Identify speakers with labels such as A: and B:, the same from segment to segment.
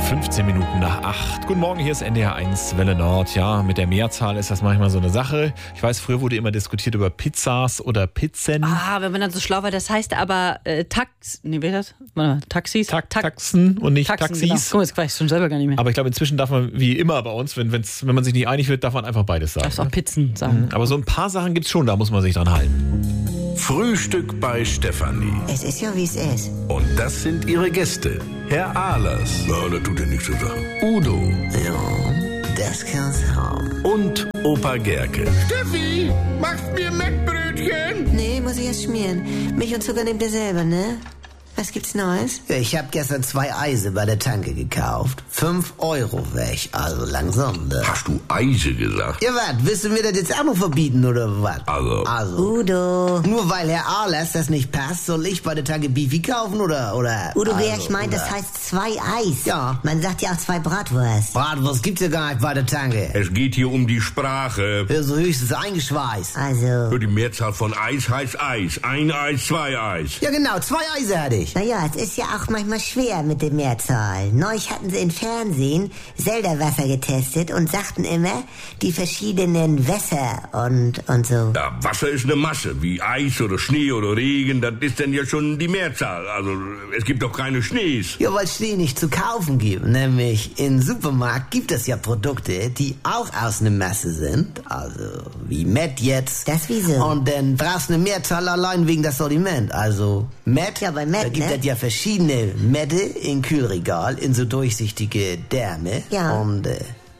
A: 15 Minuten nach 8. Guten Morgen, hier ist NDR 1 Welle Nord. Ja, mit der Mehrzahl ist das manchmal so eine Sache. Ich weiß, früher wurde immer diskutiert über Pizzas oder Pizzen.
B: Wenn man dann so schlau war, das heißt aber Taxis?
A: Taxen und nicht
B: Taxen,
A: Taxis.
B: genau. Guck mal, das weiß ich schon selber gar nicht mehr.
A: Aber ich glaube, inzwischen darf man, wie immer bei uns, wenn man sich nicht einig wird, darf man einfach beides sagen.
B: Darfst auch Pizzen sagen.
A: Aber so ein paar Sachen gibt's schon, da muss man sich dran halten.
C: Frühstück bei Stefanie.
D: Es ist ja, wie es ist.
C: Und das sind ihre Gäste. Herr Ahlers.
E: Na, das tut ja nichts zur Sache.
C: Udo.
D: Ja, das kann's haben.
C: Und Opa Gerke.
E: Steffi, machst mir Mettbrötchen?
D: Nee, muss ich erst schmieren. Milch und Zucker nehmt ihr selber, ne? Was gibt's Neues? Ja, ich hab gestern 2 Eise bei der Tanke gekauft. 5 Euro weg, also langsam, ne?
E: Hast du Eise gesagt?
D: Ja, was? Willst du mir das jetzt auch noch verbieten, oder was?
E: Also.
D: Udo. Nur weil Herr Ahlers das nicht passt, soll ich bei der Tanke Beefy kaufen, oder? Udo, ich meint, das heißt 2 Eis. Ja. Man sagt ja auch 2 Bratwurst. Bratwurst gibt's ja gar nicht bei der Tanke.
E: Es geht hier um die Sprache.
D: Ja, so höchstens eingeschweißt. Also.
E: Die Mehrzahl von Eis heißt Eis. 1 Eis, 2 Eis.
D: Ja, genau, 2 Eise hatte ich. Naja, es ist ja auch manchmal schwer mit der Mehrzahl. Neulich hatten sie im Fernsehen Selderwasser getestet und sagten immer, die verschiedenen Wässer und so.
E: Ja, Wasser ist eine Masse, wie Eis oder Schnee oder Regen, das ist dann ja schon die Mehrzahl. Also, es gibt doch keine Schnees.
D: Ja, weil Schnee nicht zu kaufen gibt. Nämlich im Supermarkt gibt es ja Produkte, die auch aus einer Masse sind. Also, wie Met jetzt. Das wieso? Und dann brauchst du eine Mehrzahl allein wegen das Sortiment. Also, Met. Ja, bei Met, da gibt es ja verschiedene Mette im Kühlregal, in so durchsichtige Därme. Ja. Und,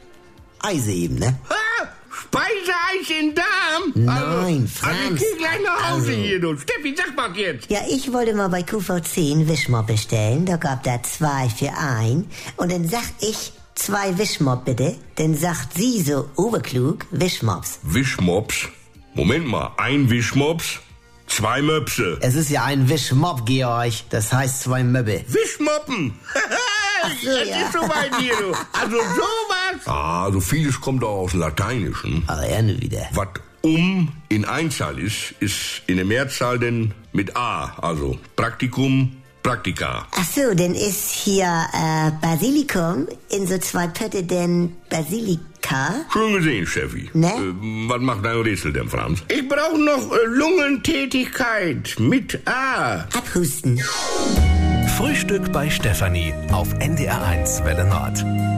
D: Eise eben, ne?
E: Speiseeis in Darm?
D: Nein, Franz.
E: Also ich geh gleich nach Hause hier, du. Steffi, sag mal jetzt.
D: Ja, ich wollte mal bei QV10 Wischmopp bestellen. Da gab da 2 für 1. Und dann sag ich, 2 Wischmopp bitte. Dann sagt sie so oberklug, Wischmops.
E: Wischmops? Moment mal, 1 Wischmops, 2 Möpse.
D: Es ist ja ein Wischmopp, Georg. Das heißt 2 Möbbe.
E: Wischmoppen?
D: Ach so,
E: das
D: ja.
E: ist so weit hier, du. Also sowas. Ah, so vieles kommt auch aus dem Lateinischen.
D: Aber er nur wieder.
E: Was in Einzahl ist in der Mehrzahl denn mit A. Also Praktikum, Praktika.
D: Ach so, dann ist hier Basilikum in so 2 Pötte denn Basilika.
E: Schön gesehen, Steffi.
D: Ne?
E: Was macht dein Rätsel denn, Franz? Ich brauche noch Lungentätigkeit mit A.
D: Abhusten.
C: Frühstück bei Stefanie auf NDR 1 Welle Nord.